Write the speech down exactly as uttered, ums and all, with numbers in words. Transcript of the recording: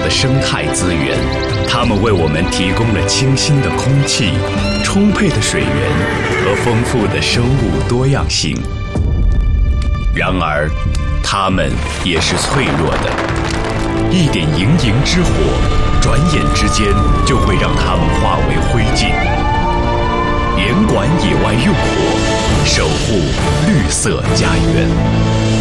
的生态资源，它们为我们提供了清新的空气、充沛的水源和丰富的生物多样性。然而，它们也是脆弱的，一点营营之火，转眼之间就会让它们化为灰烬。严管野外用火，守护绿色家园。